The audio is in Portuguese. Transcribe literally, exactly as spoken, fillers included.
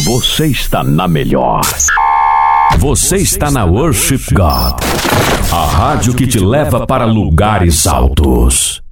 Você está na melhor. Você está na Worship God, a rádio que te leva para lugares altos.